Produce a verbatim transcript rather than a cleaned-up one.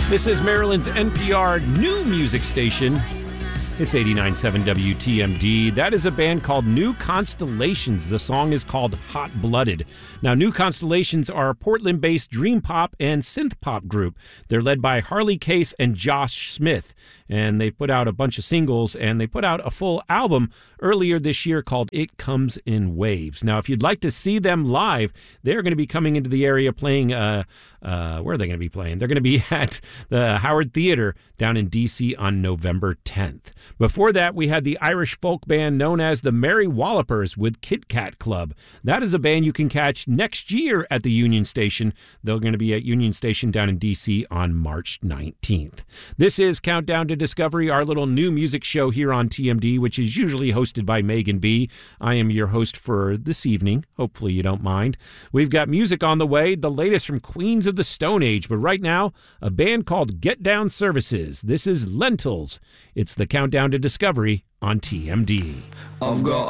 This is Maryland's N P R new music station. It's eighty-nine point seven W T M D. That is a band called New Constellations. The song is called Hot Blooded. Now, New Constellations are a Portland-based dream pop and synth pop group. They're led by Harley Case and Josh Smith, and they put out a bunch of singles, and they put out a full album earlier this year called It Comes in Waves. Now, if you'd like to see them live, they're going to be coming into the area playing, uh, uh, where are they going to be playing? They're going to be at the Howard Theater down in D C on November tenth. Before that, we had the Irish folk band known as the Merry Wallopers with Kit Kat Club. That is a band you can catch next year at the Union Station. They're going to be at Union Station down in D C on March nineteenth. This is Countdown to Discovery, our little new music show here on T M D, which is usually hosted by Megan B. I am your host for this evening. Hopefully you don't mind. We've got music on the way, the latest from Queens of the Stone Age, but right now, a band called Get Down Services. This is Lentils. It's the Countdown to Discovery on T M D. I've got